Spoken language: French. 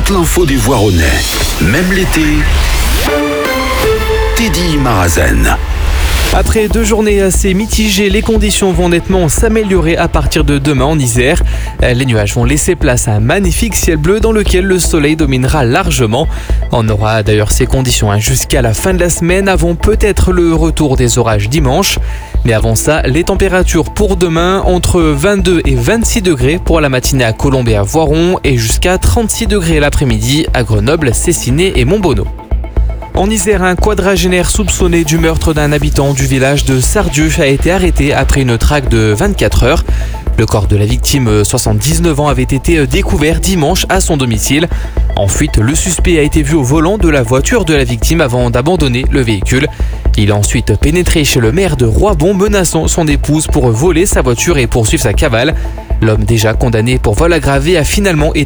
toute l'info des Voironnais. Même l'été, Teddy Marazen. Après 2 journées assez mitigées, les conditions vont nettement s'améliorer à partir de demain en Isère. Les nuages vont laisser place à un magnifique ciel bleu dans lequel le soleil dominera largement. On aura d'ailleurs ces conditions jusqu'à la fin de la semaine, avant peut-être le retour des orages dimanche. Mais avant ça, les températures pour demain, entre 22 et 26 degrés pour la matinée à Colombes et à Voiron, et jusqu'à 36 degrés l'après-midi à Grenoble, Cessiné et Montbonneau. En Isère, un quadragénaire soupçonné du meurtre d'un habitant du village de Sardieu a été arrêté après une traque de 24 heures. Le corps de la victime, 79 ans, avait été découvert dimanche à son domicile. En fuite, le suspect a été vu au volant de la voiture de la victime avant d'abandonner le véhicule. Il a ensuite pénétré chez le maire de Roibon, menaçant son épouse pour voler sa voiture et poursuivre sa cavale. L'homme déjà condamné pour vol aggravé a finalement été